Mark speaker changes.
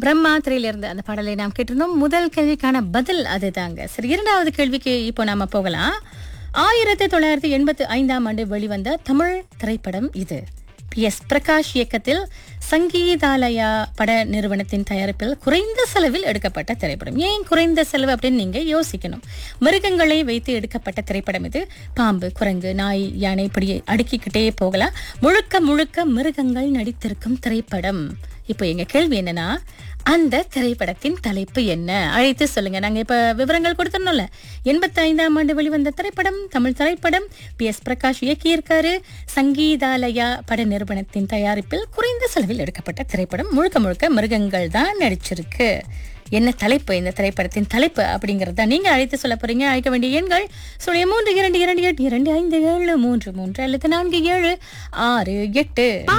Speaker 1: பிரம்மா திரையிலிருந்து அந்த பாடலை நாம் கேட்டிருந்தோம். முதல் கேள்விக்கான பதில் அதுதாங்க. சரி, இரண்டாவது கேள்விக்கு இப்போ நாம போகலாம். 1985ஆம் ஆண்டு வெளிவந்த தமிழ் திரைப்படம் இது. PS பிரகாஷ் இயக்கத்தில் சங்கீதாலயா பட நிறுவனத்தின் தயாரிப்பில் குறைந்த செலவில் எடுக்கப்பட்ட திரைப்படம். ஏன் குறைந்த செலவு அப்படின்னு நீங்க யோசிக்கணும். மிருகங்களை வைத்து எடுக்கப்பட்ட திரைப்படம் இது. பாம்பு, குரங்கு, நாய், யானை இப்படி அடுக்கிக்கிட்டே போகலாம். முழுக்க முழுக்க மிருகங்கள் நடித்திருக்கும் திரைப்படம். இப்போ எங்க கேள்வி என்னன்னா, அந்த திரைப்படத்தின் தலைப்பு என்ன? அழைத்து சொல்லுங்க. நாங்க இப்ப விவரங்கள் கொடுத்துடணும்ல. 85ஆம் ஆண்டு வெளிவந்த திரைப்படம், தமிழ் திரைப்படம். PS பிரகாஷ் இயக்கியிருக்காரு. சங்கீதாலயா பட நிறுவனத்தின் தயாரிப்பில் குறைந்த செலவில் எடுக்கப்பட்ட திரைப்படம். முழுக்க முழுக்க மிருகங்கள் தான் நடிச்சிருக்கு. என்ன தலைப்பு, இந்த திரைப்படத்தின் தலைப்பு அப்படிங்கறத நீங்க அழைத்து சொல்ல போறீங்க. அழைக்க வேண்டிய எண்கள் 032228257333 அல்லது 4768.